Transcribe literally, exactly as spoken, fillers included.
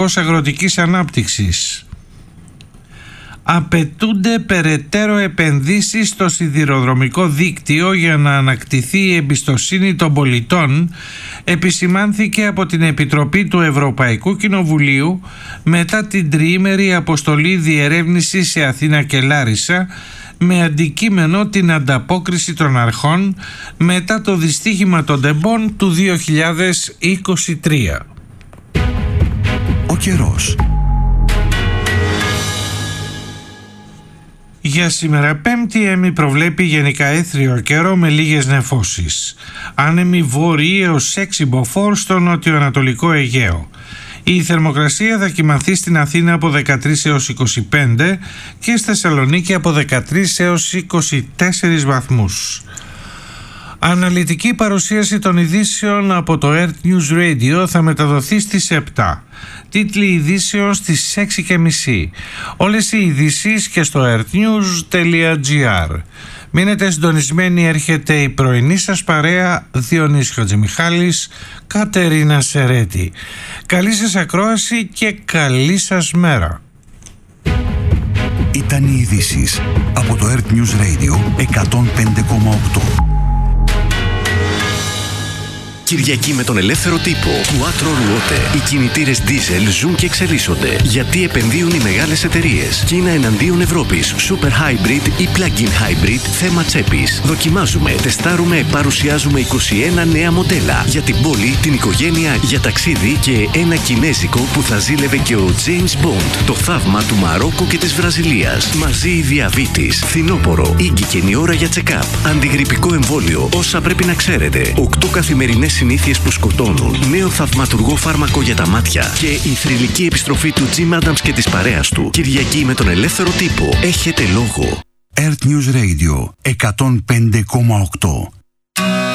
αγροτικής ανάπτυξης. Απαιτούνται περαιτέρω επενδύσεις στο σιδηροδρομικό δίκτυο για να ανακτηθεί η εμπιστοσύνη των πολιτών, επισημάνθηκε από την Επιτροπή του Ευρωπαϊκού Κοινοβουλίου μετά την τριήμερη αποστολή διερεύνησης σε Αθήνα και Λάρισα, με αντικείμενο την ανταπόκριση των αρχών μετά το δυστύχημα των τεμπών του δύο χιλιάδες είκοσι τρία. Ο καιρός. Για σήμερα Πέμπτη ΕΜΗ προβλέπει γενικά έθριο καιρό με λίγες νεφώσεις. Άνεμοι βόρειοι έως έξι μποφόρ στο νοτιοανατολικό Αιγαίο. Η θερμοκρασία θα κυμανθεί στην Αθήνα από δεκατρείς έως είκοσι πέντε και στη Θεσσαλονίκη από δεκατρείς έως είκοσι τέσσερις βαθμούς. Αναλυτική παρουσίαση των ειδήσεων από το Earth News Radio θα μεταδοθεί στις επτά. Τίτλοι ειδήσεων στις έξι και μισή. Όλες οι ειδήσεις και στο earthnews τελεία gr. Μείνετε συντονισμένοι, έρχεται η πρωινή σας παρέα, Διονύσης Χατζημιχάλης, Κατερίνα Σερέτη. Καλή σας ακρόαση και καλή σας μέρα. Ήταν οι ειδήσεις από το Earth News Radio εκατόν πέντε κόμμα οκτώ. Κυριακή με τον ελεύθερο τύπο. Quattro Ruote. Οι κινητήρες diesel ζουν και εξελίσσονται. Γιατί επενδύουν οι μεγάλες εταιρείες. Κίνα εναντίον Ευρώπης. Super Hybrid ή Plug-in Hybrid. Θέμα τσέπης. Δοκιμάζουμε, τεστάρουμε, παρουσιάζουμε είκοσι ένα νέα μοντέλα. Για την πόλη, την οικογένεια, για ταξίδι και ένα κινέζικο που θα ζήλευε και ο James Bond. Το θαύμα του Μαρόκο και της Βραζιλίας. Μαζί η διαβήτης, φθινόπορο, ίγκη ώρα για check-up. Αντιγρυπικό εμβόλιο. Όσα πρέπει να ξέρετε. οκτώ καθημερινές συνήθειες που σκοτώνουν. Νέο θαυματουργό φάρμακο για τα μάτια. Και η θρυλική επιστροφή του Jim Adams και της παρέας του. Κυριακή με τον ελεύθερο τύπο. Έχετε λόγο. Earth News Radio εκατόν πέντε κόμμα οκτώ.